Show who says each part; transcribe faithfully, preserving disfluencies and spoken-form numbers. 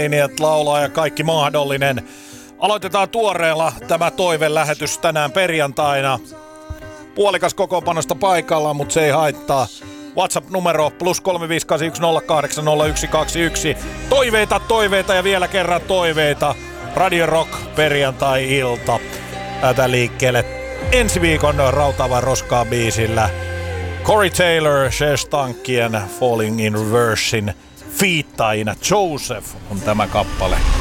Speaker 1: laulaa ja kaikki mahdollinen. Aloitetaan tuoreella tämä toivelähetys tänään perjantaina. Puolikas kokoonpanosta paikalla, mutta se ei haittaa. WhatsApp-numero plus kolme viisi kahdeksan yksi nolla kahdeksan nolla yksi kaksi yksi. Toiveita, toiveita ja vielä kerran toiveita. Radio Rock perjantai-ilta. Tätä liikkeelle ensi viikon Rautava roskaa biisillä. Corey Taylor, Shestankien Falling in Reversein fiittaina. Joseph on tämä kappale.